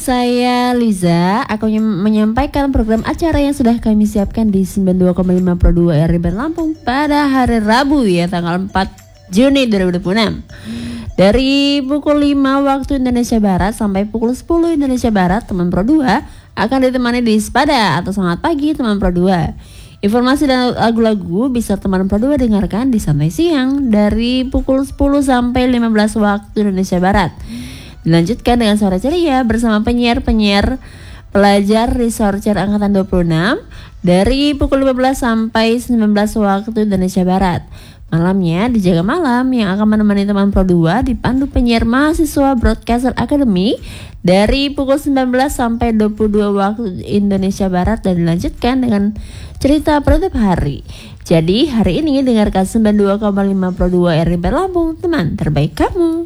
saya Liza akan menyampaikan program acara yang sudah kami siapkan di 92,5 Pro 2 RRI Band Lampung pada hari Rabu ya, tanggal 4 Juni 2026. Dari pukul 5 waktu Indonesia Barat sampai pukul 10 Indonesia Barat, teman Pro 2 akan ditemani di Sepada atau Selamat Pagi teman Pro 2. Informasi dan lagu-lagu bisa teman Pro 2 dengarkan di Santai Siang dari pukul 10 sampai 15 waktu Indonesia Barat. Dilanjutkan dengan Sore Ceria bersama penyiar-penyiar pelajar Researcher Angkatan 26 dari pukul 15 sampai 19 waktu Indonesia Barat. Malamnya dijaga malam yang akan menemani teman Pro 2 dipandu penyiar mahasiswa Broadcaster Academy dari pukul 19 sampai 22 waktu Indonesia Barat dan dilanjutkan dengan cerita penutup hari. Jadi hari ini dengarkan 92,5 Pro 2 RRI Band Lampung, teman terbaik kamu.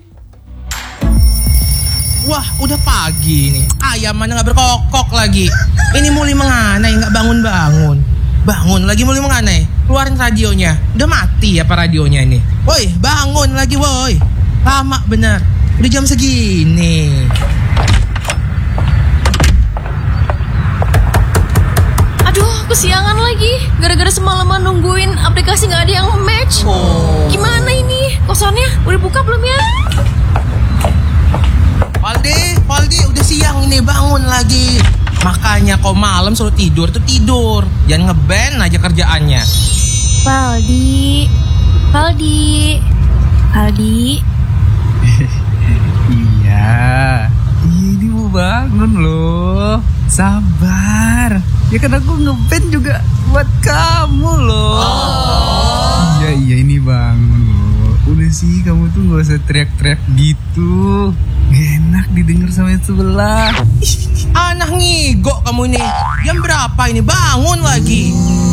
Wah, udah pagi nih. Ayam mana nggak berkokok lagi. Ini mulai menganai, nggak bangun-bangun. Bangun lagi mulai menganai. Keluarin radionya. Udah mati apa radionya ini? Woi, bangun lagi woi. Lama bener. Udah jam segini. Aduh, kesiangan lagi. Gara-gara semalaman nungguin aplikasi nggak ada yang match. Gimana ini? Kosannya udah buka belum ya? Valdi, udah siang ini, bangun lagi. Makanya kau malam suruh tidur tuh tidur. Jangan ngeband aja kerjaannya. Valdi. Iya, ini mau bangun loh. Sabar. Ya kan aku ngeband juga buat kamu loh. Iya ini bangun loh. Udah sih kamu tuh gak usah teriak-teriak gitu. Gak enak didengar sama yang sebelah. Anak ngigok kamu ini. Jam berapa ini? Bangun lagi.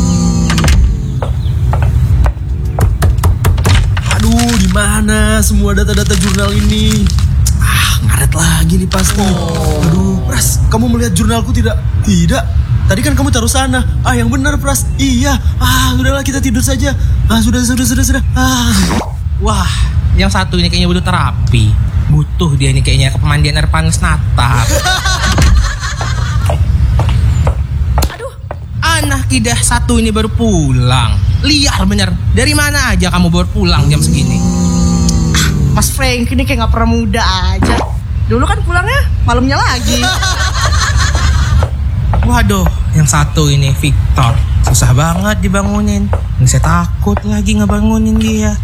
Aduh, di mana semua data-data jurnal ini? Ngaret lagi nih pasti. Aduh, Pras, kamu melihat jurnalku tidak? Tidak. Tadi kan kamu taruh sana. Yang benar, Pras. Iya. Udahlah kita tidur saja. Sudah. Wah, yang satu ini kayaknya butuh terapi. Butuh dia ini kayaknya ke pemandian air panas natap. Aduh, anak kidah satu ini baru pulang. Liar bener. Dari mana aja kamu baru pulang jam segini? Mas Frank ini kayak gak pernah muda aja. Dulu kan pulangnya malamnya lagi. Waduh, yang satu ini Victor. Susah banget dibangunin. Ini saya takut lagi ngebangunin dia.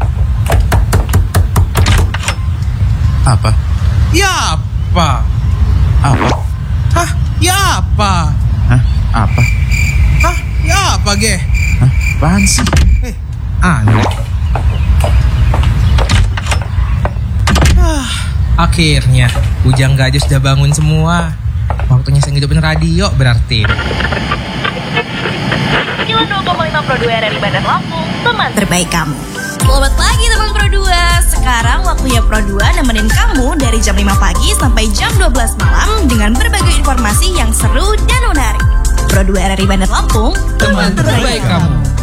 Apa? Ya apa? Apa? Hah? Ya apa? Hah? Apa? Hah? Ya apa, Ge? Hah? Apaan sih? Aneh. Akhirnya bujang gajah sudah bangun semua. Waktunya saya ngidupin radio berarti. 92,5 Pro 2 RRI Band Lampung, teman terbaik kamu. Selamat pagi teman Pro 2. Sekarang waktunya Pro 2 nemenin kamu dari jam 5 pagi sampai jam 12 malam dengan berbagai informasi yang seru dan menarik. Pro 2 RRI Band Lampung, Teman terbaik kamu.